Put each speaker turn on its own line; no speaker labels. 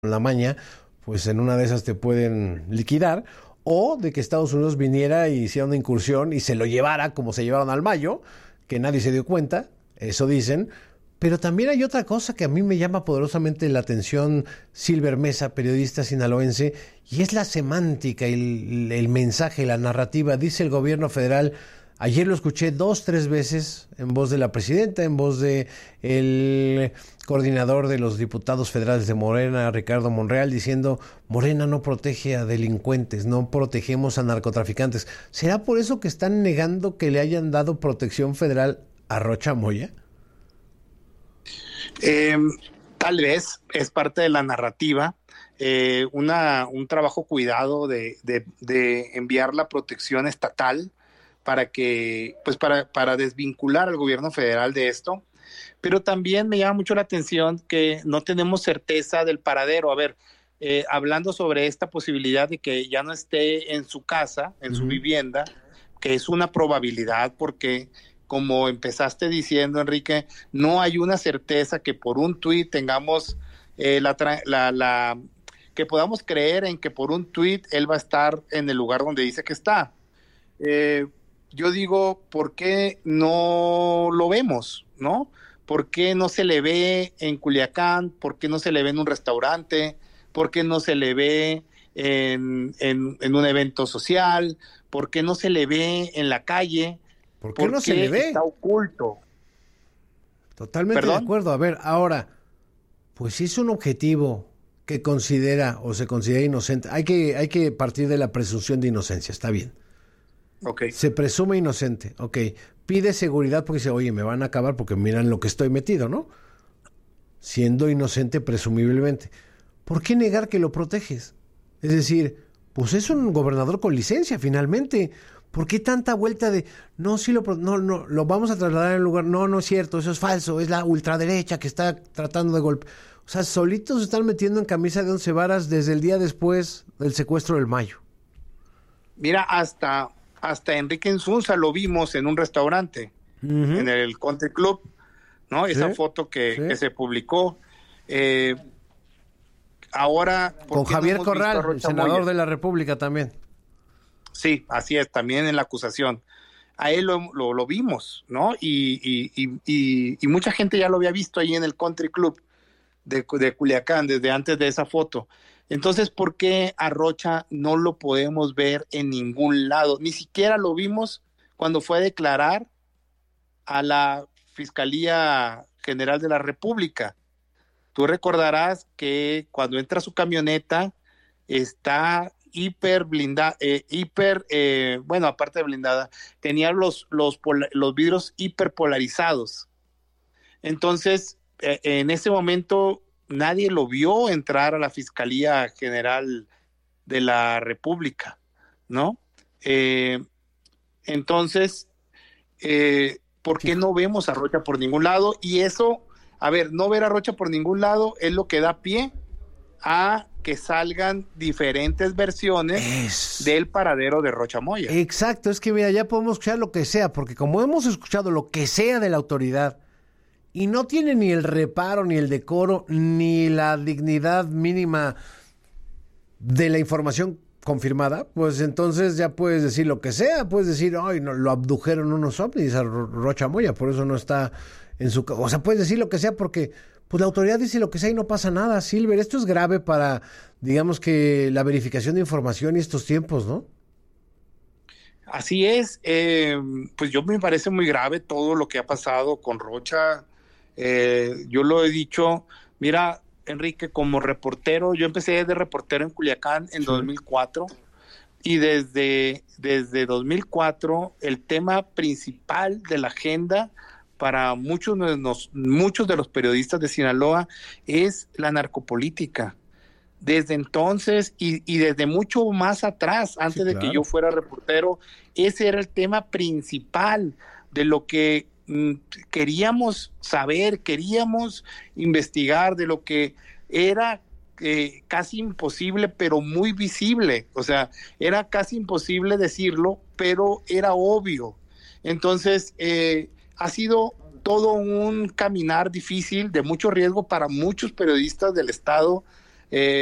la maña, pues en una de esas te pueden liquidar, o de que Estados Unidos viniera y hiciera una incursión y se lo llevara como se llevaron al Mayo, que nadie se dio cuenta, eso dicen. Pero también hay otra cosa que a mí me llama poderosamente la atención, Silver Mesa, periodista sinaloense, y es la semántica, el mensaje, la narrativa. Dice el gobierno federal, ayer lo escuché 2, 3 veces en voz de la presidenta, en voz de el coordinador de los diputados federales de Morena, Ricardo Monreal, diciendo, Morena no protege a delincuentes, no protegemos a narcotraficantes. ¿Será por eso que están negando que le hayan dado protección federal a Rocha Moya?
Tal vez es parte de la narrativa, un trabajo cuidado de enviar la protección estatal para que, pues para desvincular al gobierno federal de esto, pero también me llama mucho la atención que no tenemos certeza del paradero. A ver, hablando sobre esta posibilidad de que ya no esté en su casa, en su vivienda, que es una probabilidad porque, como empezaste diciendo, Enrique, no hay una certeza que por un tuit tengamos que podamos creer en que por un tuit él va a estar en el lugar donde dice que está. Yo digo, ¿por qué no lo vemos, no? ¿Por qué no se le ve en Culiacán? ¿Por qué no se le ve en un restaurante? ¿Por qué no se le ve en un evento social? ¿Por qué no se le ve en la calle?
¿Por qué no se le ve?
Está oculto.
Totalmente de acuerdo. A ver, ahora, pues si es un objetivo que considera o se considera inocente, hay que partir de la presunción de inocencia, está bien.
Okay.
Se presume inocente, ok. Pide seguridad porque dice, oye, me van a acabar porque miran lo que estoy metido, ¿no? Siendo inocente presumiblemente. ¿Por qué negar que lo proteges? Es decir, pues es un gobernador con licencia finalmente. ¿Por qué tanta vuelta de, no, sí lo vamos a trasladar en lugar? No, no es cierto, eso es falso, es la ultraderecha que está tratando de golpear. O sea, solitos se están metiendo en camisa de 11 varas desde el día después del secuestro del Mayo.
Mira, hasta Enrique Insunza lo vimos en un restaurante, en el Country Club, ¿no?
Sí,
esa foto que se publicó. Ahora...
Con Javier Corral, el senador de la República también.
Sí, así es, también en la acusación. A él lo vimos, ¿no? Y mucha gente ya lo había visto ahí en el Country Club de Culiacán, desde antes de esa foto. Entonces, ¿por qué a Rocha no lo podemos ver en ningún lado? Ni siquiera lo vimos cuando fue a declarar a la Fiscalía General de la República. Tú recordarás que cuando entra su camioneta está hiper blindada, bueno, aparte de blindada, tenía los vidrios hiperpolarizados. Entonces, en ese momento nadie lo vio entrar a la Fiscalía General de la República, ¿no? Entonces, ¿por qué no vemos a Rocha por ningún lado? Y eso, a ver, no ver a Rocha por ningún lado es lo que da pie a que salgan diferentes versiones del paradero de Rocha Moya.
Exacto, es que mira, ya podemos escuchar lo que sea, porque como hemos escuchado lo que sea de la autoridad, y no tiene ni el reparo, ni el decoro, ni la dignidad mínima de la información confirmada, pues entonces ya puedes decir lo que sea, puedes decir, ay, no, lo abdujeron unos ovnis a Rocha Moya, por eso no está en su... O sea, puedes decir lo que sea porque pues la autoridad dice lo que sea y no pasa nada, Silver. Esto es grave para, digamos que, la verificación de información y estos tiempos, ¿no?
Así es, pues yo me parece muy grave todo lo que ha pasado con Rocha. Yo lo he dicho, mira, Enrique, como reportero, yo empecé de reportero en Culiacán en 2004 y desde 2004 el tema principal de la agenda para muchos de los periodistas de Sinaloa es la narcopolítica. Desde entonces y desde mucho más atrás, antes de que yo fuera reportero, ese era el tema principal de lo que queríamos saber, queríamos investigar, de lo que era casi imposible, pero muy visible. O sea, era casi imposible decirlo, pero era obvio. Entonces, ha sido todo un caminar difícil, de mucho riesgo para muchos periodistas del Estado,